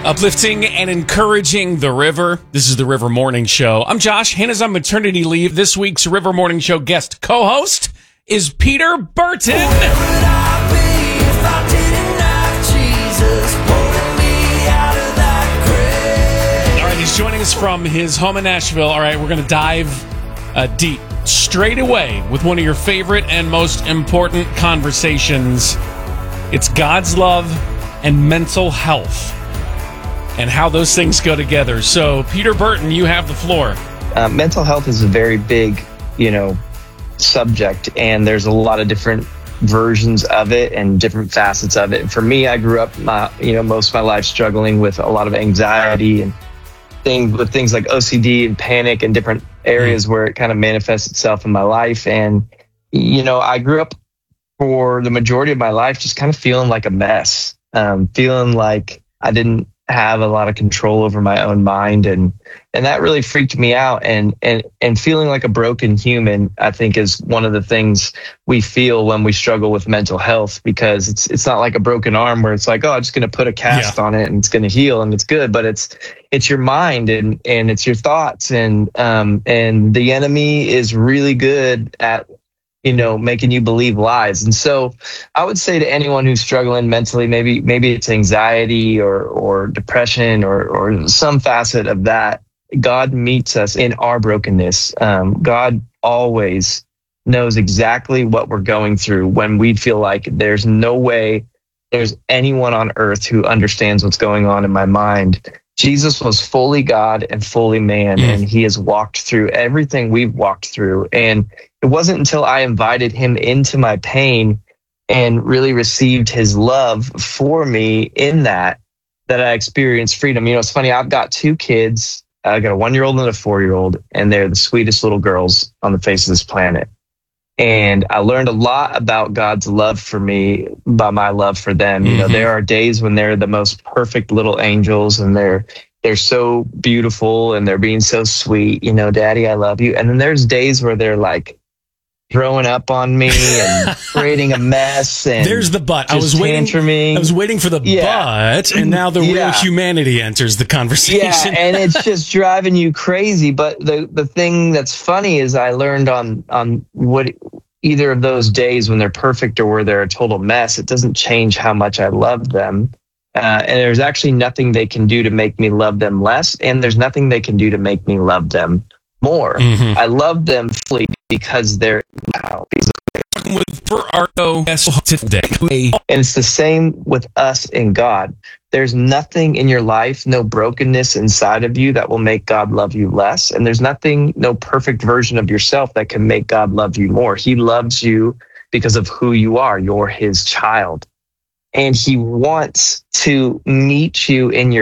Uplifting and encouraging the river. This is the River Morning Show. I'm Josh. Hannah's on maternity leave. This week's River Morning Show guest co-host is Peter Burton. All right, he's joining us from his home in Nashville. All right, we're going to dive deep straight away with one of your favorite and most important conversations. It's God's love and mental health, and how those things go together. So, Peter Burton, you have the floor. Mental health is a very big, subject, and there's a lot of different versions of it and different facets of it. For me, I grew up, most of my life struggling with a lot of anxiety and things like OCD and panic and different areas where it kind of manifests itself in my life. And, I grew up for the majority of my life just kind of feeling like a mess, feeling like I didn't have a lot of control over my own mind, and that really freaked me out, and feeling like a broken human, I think, is one of the things we feel when we struggle with mental health, because it's not like a broken arm where it's like, oh, I'm just going to put a cast on it and it's going to heal and it's good, but it's your mind and it's your thoughts, and the enemy is really good at making you believe lies. And so I would say to anyone who's struggling mentally, maybe it's anxiety or depression or some facet of that, God meets us in our brokenness. God always knows exactly what we're going through when we feel like there's no way there's anyone on earth who understands what's going on in my mind. Jesus was fully God and fully man, and he has walked through everything we've walked through. And it wasn't until I invited him into my pain and really received his love for me in that I experienced freedom. It's funny, I've got two kids. I got a 1-year-old and a 4-year-old, and they're the sweetest little girls on the face of this planet. And I learned a lot about God's love for me by my love for them. There are days when they're the most perfect little angels, and they're so beautiful and they're being so sweet. Daddy, I love you. And then there's days where they're like throwing up on me and creating a mess. And there's the but. I was waiting for the but, and now the real humanity enters the conversation. Yeah, and it's just driving you crazy. But the thing that's funny is I learned on what either of those days when they're perfect or where they're a total mess, it doesn't change how much I love them. And there's actually nothing they can do to make me love them less, and there's nothing they can do to make me love them more. I love them fully because they're now. And it's the same with us and God. There's nothing in your life, no brokenness inside of you that will make God love you less. And there's no perfect version of yourself that can make God love you more. He loves you because of who you are. You're his child. And he wants to meet you in your